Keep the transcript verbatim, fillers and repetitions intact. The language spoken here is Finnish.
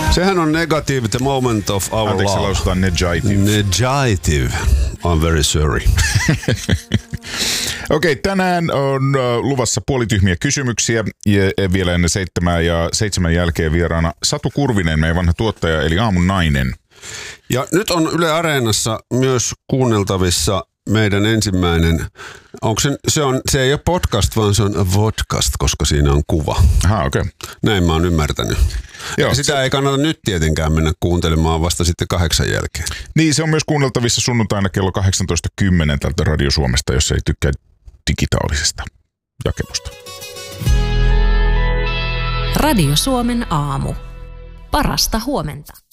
Sehän on negative, the moment of our Anteeksi, love. lausutaan negative. Negative. I'm very sorry. Okei, okay, tänään on luvassa puolityhmiä kysymyksiä ja vielä ennen seitsemää ja seitsemän jälkeen vieraana Satu Kurvinen, meidän vanha tuottaja eli aamun nainen. Ja nyt on Yle Areenassa myös kuunneltavissa meidän ensimmäinen, onko se, se, on, se ei ole podcast, vaan se on vodcast, koska siinä on kuva. Aha, okei. Okay. Näin mä oon ymmärtänyt. Joo, sitä se... ei kannata nyt tietenkään mennä kuuntelemaan vasta sitten kahdeksan jälkeen. Niin, se on myös kuunneltavissa sunnuntaina kello kahdeksantoista kymmenen tältä Radio Suomesta, jos ei tykkää digitaalisesta jakelusta. Radio Suomen aamu. Parasta huomenta.